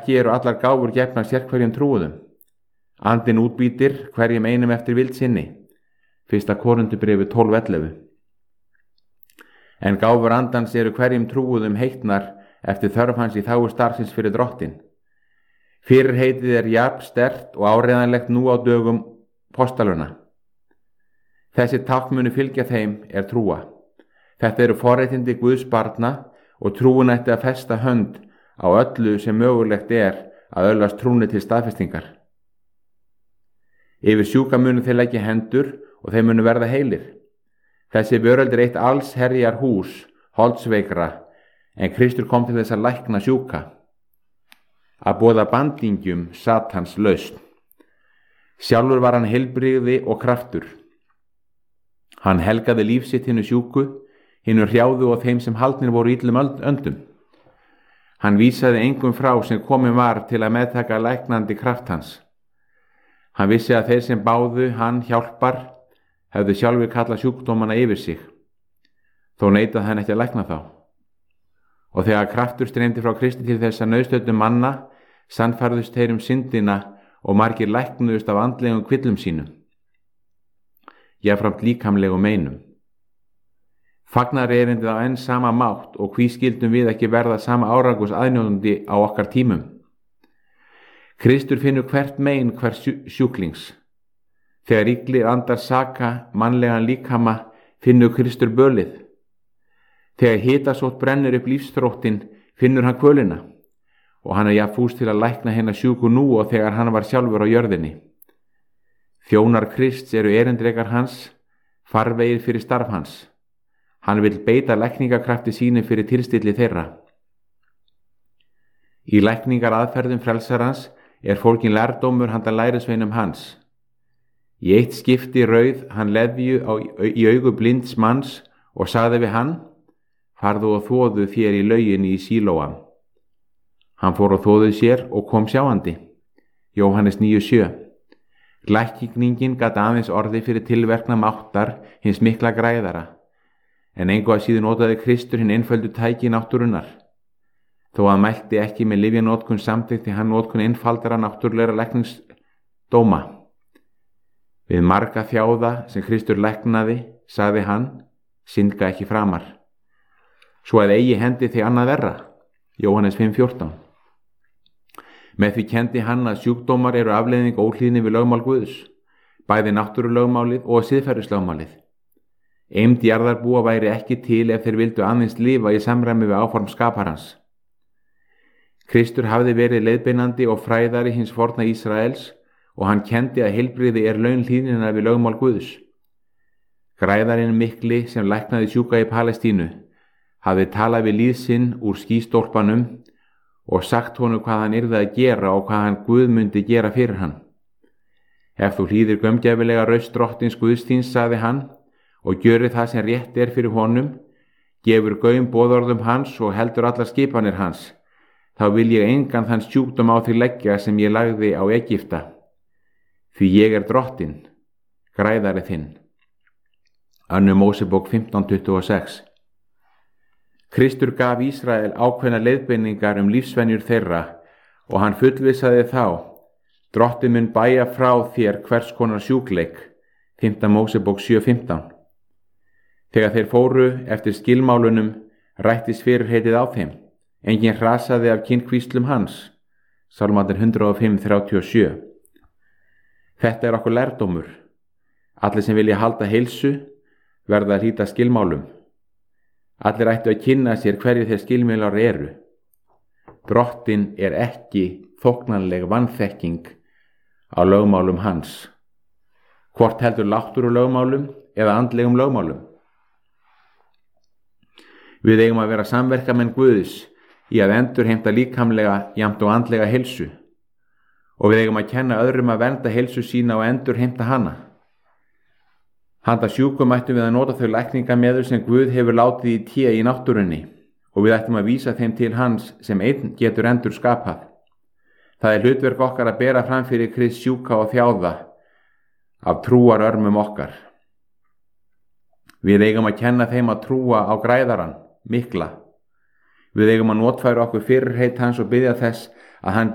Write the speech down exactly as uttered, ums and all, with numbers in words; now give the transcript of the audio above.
ekki eru allar gáfur gefnar sérhverjum trúuðum. Andinn útbýtir hverjum einum eftir vild sinni. Fyrsta Korinthubréfið tólf ellefu. En gáfur andans eru hverjum trúuðum heitnar eftir þörf hans í þágu starfsins fyrir drottin. Fyrirheitið er jafn sterkt og áreiðanlegt nú á dögum postaluna. Þessi tákn munu fylgja þeim er trúa. Þetta eru forréttindi Guðs barna og trúin ætti að festa hönd á öllu sem mögulegt er að öðlast trúni til staðfestingar. Yfir sjúka munu þeir leggja hendur og þeir munu verða heilir. Þessi veröld er eitt alls herjar hús, holdsveikra, en Kristur kom til þess að lækna sjúka. Að boða bandingjum Satans lausn. Sjálfur var hann heilbrigði og kraftur. Hann helgaði líf sitt hinnu sjúku, hinnu hrjáðu og þeim sem haldnir voru illum öndum. Hann vísaði engum frá sem komin var til að meðtaka læknandi kraft hans. Hann vissi að þeir sem báðu hann hjálpar hefðu sjálfur kallað sjúkdómana yfir sig. Þó neitaði hann ekki að lækna þá. Og þegar kraftur streymdi frá Kristi til þess að nauðstöddum manna, sannfærðust þeir um syndina og margir læknuðust af andlegum kvillum sínum. Jafnframt líkamlegum meinum. Fagnar erindið á enn sama mátt og hví skildum við ekki verða sama árangurs aðnjóðandi á okkar tímum. Kristur finnur hvert mein hvers sjúklings. Þegar illir andar saka mannlegan líkama finnur Kristur bölið. Þegar hitasótt brennur upp lífsþróttin finnur hann kvölina og hann er jafnfús til að lækna hennar sjúku nú og þegar hann var sjálfur á jörðinni. Þjónar Krists eru erindrekar hans, farvegir fyrir starf hans. Hann vil beita lækningakrafti sínu fyrir tilstilli þeirra. Í lækningar aðferðum frelsarans er fólkin lærdómur handa lærisveinum hans. Í eitt skipti rauð hann leðju á, í augu blinds manns og sagði við hann: farðu og þvoðu þér í lauginni í Sílóam. Hann fór og þvoðu sér og kom sjáandi. Jóhannes níu sjö. Lækningin gat aðeins orði fyrir tilverkna máttar hins mikla græðara, en engu að síður notaði Kristur hinn einföldu tæki náttúrunnar. Þó að mælti ekki með lyfjanótkun samþykkti hann notkun einfaldara náttúrulegra lækningsdóma. Við marga þjáða sem Kristur læknaði, sagði hann, syndga ekki framar. Svo að eigi hendi þig annað verra. Jóhannes fimm fjórtán. Með því kendi hann að sjúkdómar eru afleiðing óhlýðni við lögmál Guðs, bæði náttúrulögmálið og siðferðislögmálið. Eymd jarðarbúa væri ekki til ef þeir vildu aðeins lifa í samræmi við áform skaparans. Kristur hafði verið leiðbeinandi og fræðari hins forna Ísraels og hann kendi að heilbrigði er laun hlýðnina við lögmál Guðs. Græðarinn mikli sem læknaði sjúka í Palestínu hafði talað við líð sinn úr skýstólpanum og sagt honum hvað hann yrði að gera og hvað hann Guð myndi gera fyrir hann. Ef þú hlýðir gaumgæfilega raust drottins Guðs þíns, sagði hann, og gjörir það sem rétt er fyrir honum, gefur gaum boðorðum hans og heldur allar skipanir hans, þá vil ég engan þann sjúkdóm á þig leggja sem ég lagði á Egypta. Því ég er drottin, græðari þinn. Önnur Mósebók fimmtán tuttugu og sex. Kristur gaf Ísrael ákveðna leiðbeiningar um lífsvenjur þeirra og hann fullvissaði þá: Drottinn mun bæja frá þér hvers konar sjúkleik. fimmta Mósebók sjö fimmtán. Þegar þeir fóru eftir skilmálunum rættist fyrirheitið á þeim. Enginn hrasaði af kynkvíslum hans. Sálmarnir hundrað og fimm þrjátíu og sjö. Þetta er okkur lærdómur. Allir sem vilja halda heilsu verða að hlíta skilmálum. Allir ættu að kynna sér hverju þeir skilmálar eru. Drottinn er ekki þóknanleg vanþekking á lögmálum hans. Hvort heldur náttúru lögmálum eða andlegum lögmálum. Við eigum að vera samverkamenn Guðs í að endurheimta líkamlega jafnt og andlega heilsu og við eigum að kenna öðrum að vernda heilsu sína og endurheimta hana. Handa sjúkum ættum við að nota þau lækningameður sem Guð hefur látið í té í náttúrunni og við ættum að vísa þeim til hans sem einn getur endur skapað. Það er hlutverk okkar að bera fram fyrir Krist sjúka og þjáða af trúar örmum okkar. Við eigum að kenna þeim að trúa á græðaran, mikla. Við eigum að notfæra okkur fyrirheit hans og biðja þess að hann